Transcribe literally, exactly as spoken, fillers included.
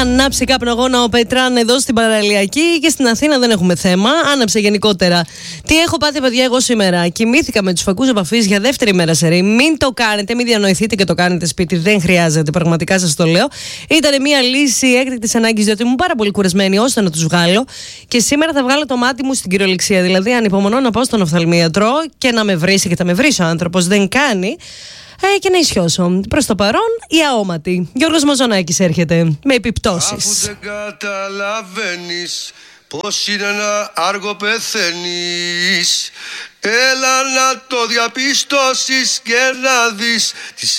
ανάψει καπνογόνα ο Πετράν εδώ στην Παραλιακή και στην Αθήνα δεν έχουμε θέμα. Άναψε γενικότερα. Τι έχω πάθει, παιδιά, εγώ σήμερα? Κοιμήθηκα με τους φακούς επαφής για δεύτερη μέρα σερί. Μην το κάνετε, μην διανοηθείτε και το κάνετε σπίτι. Δεν χρειάζεται, πραγματικά σας το λέω. Ήταν μια λύση έκτακτης ανάγκης, διότι ήμουν πάρα πολύ κουρασμένη ώστε να τους βγάλω. Και σήμερα θα βγάλω το μάτι μου στην κυριολεξία. Δηλαδή, ανυπομονώ να πάω στον οφθαλμίατρο και να με βρίσει και θα με βρίσει ο άνθρωπος. Δεν κάνει. Ε, και να ισιώσω. Προς το παρόν, η αόματη. Γιώργος Μαζονάκης έρχεται με επιπτώσεις. Αφού δεν καταλαβαίνεις πως είναι ένα άργο πεθαίνεις, έλα να το διαπιστώσεις και να δεις τις